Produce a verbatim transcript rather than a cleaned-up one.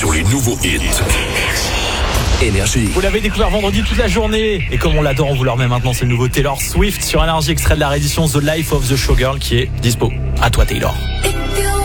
sur les nouveaux hits. Énergie. Vous l'avez découvert vendredi toute la journée. Et comme on l'adore, on vous le remet maintenant, c'est le nouveau Taylor Swift sur Énergie, extrait de la réédition The Life of the Showgirl qui est dispo. À toi Taylor.